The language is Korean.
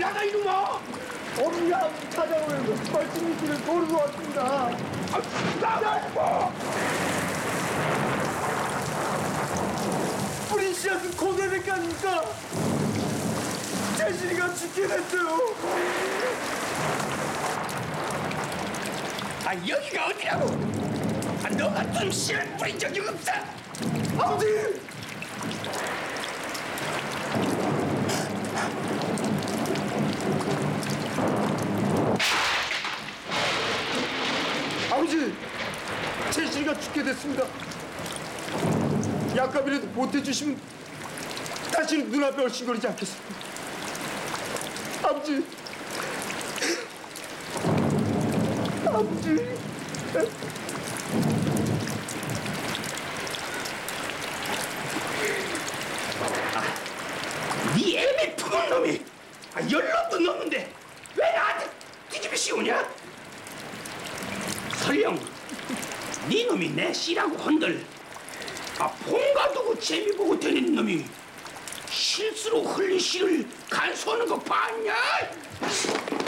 나가 이놈아! 엄니가 찾아오는 벌칙 길을 고르고 왔습니다. 나가! 우리 씨앗은 고대밖에 아닙니까? 재실이가 죽게 됐어요. 아 여기가 어디라고? 아, 너 같은 씨를 뿌린 적이 없어! 아버지! 아버지! 재실이가 죽게 됐습니다. 약값이라도 보태주시면 다시는 눈앞에 얼씬거리지 않겠습니다. 아버지! 아버지! 네 애매 품은 놈이 열놈도 넘는데 왜 나한테 뒤집어 씌우냐? 설령 네 놈이 내 씨라고 헌들 본가 두고 재미 보고 다니는 놈이 실수로 흘린 씨를 간수하는 거 봤냐?